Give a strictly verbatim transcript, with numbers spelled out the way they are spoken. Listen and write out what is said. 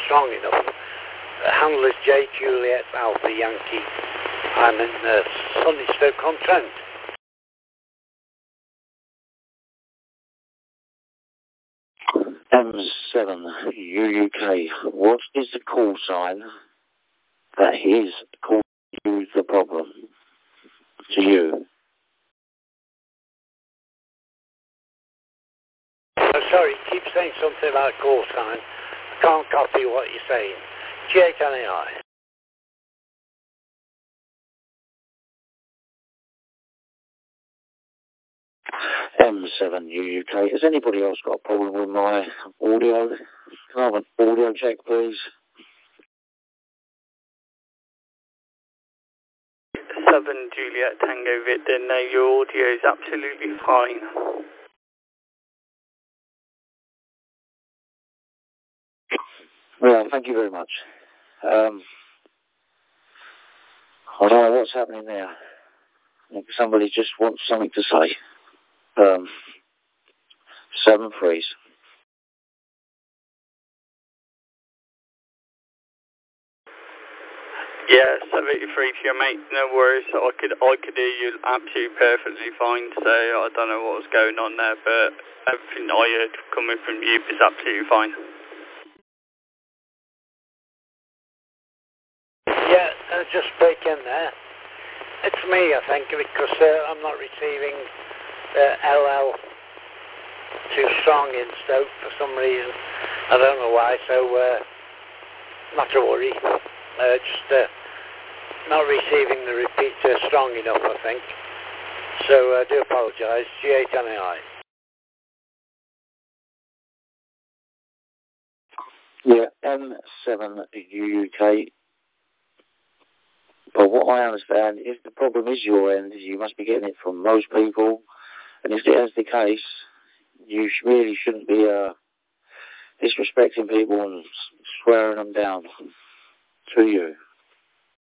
strong enough. The handler's J. Juliet Alpha Yankee. I'm in uh, sunny Stoke-on-Trent. M seven U U K. What is the call sign that is causing you the problem to you? Oh, sorry, keep saying something about call sign. I can't copy what you're saying. G eight N A I. M seven U U K. Has anybody else got a problem with my audio? Can I have an audio check, please? seven Juliet Tango Victor. No, your audio is absolutely fine. Well, thank you very much. Um, I don't know what's happening there. I think somebody just wants something to say. Um, seven freeze. Yeah, seventy-three to your mate, no worries. I could I could hear you absolutely perfectly fine, so I don't know what was going on there, but everything I heard coming from you is absolutely fine. Yeah, uh, just break in there. It's me, I think, because uh, I'm not receiving uh, L L too strong in Stoke for some reason. I don't know why, so uh, not to worry. Uh, just uh, not receiving the repeater strong enough, I think. So I uh, do apologise. G eight N A I. Yeah, M seven U U K. But what I understand, if the problem is your end, you must be getting it from most people. And if that's the case, you sh really shouldn't be uh, disrespecting people and swearing them down to you.